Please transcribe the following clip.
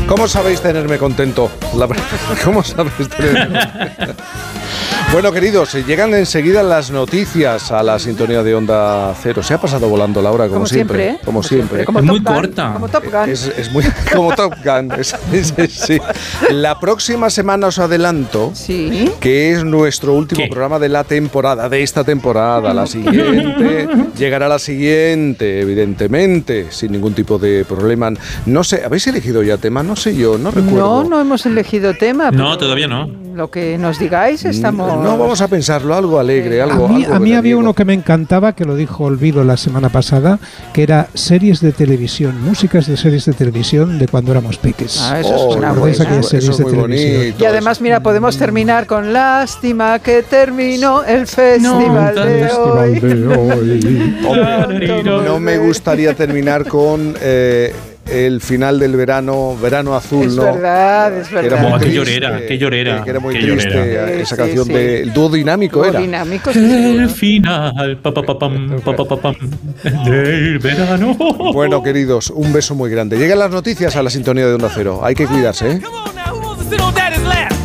¿Cómo sabéis tenerme contento? ¿Cómo sabéis tenerme? Bueno, queridos, llegan enseguida las noticias a la sintonía de Onda Cero. Se ha pasado volando la hora, como siempre. Como siempre. Como muy corta. Como Top Gun. Es muy como Top Gun. Sí. La próxima semana os adelanto que es nuestro último programa de la temporada, de esta temporada. La siguiente, llegará la siguiente, evidentemente, sin ningún tipo de problema. No sé, ¿habéis elegido ya tema? No sé yo, no recuerdo. No hemos elegido tema. No, todavía no. Lo que nos digáis, estamos... No, vamos a pensarlo, algo alegre, algo... A mí había uno que me encantaba, que lo dijo Olvido la semana pasada, que era series de televisión, músicas de series de televisión de cuando éramos peques. Eso es una buena. Series de televisión. Bonito, y además, mira, podemos terminar con lástima que terminó el festival de hoy. No me gustaría terminar con... el final del verano azul, es ¿no? Verdad. Qué llorera. Que era muy qué triste llorera. esa canción del dúo dinámico. Dinámico, el final del verano. Bueno, queridos, un beso muy grande. Llegan las noticias a la sintonía de Onda Cero. Hay que cuidarse, ¿eh?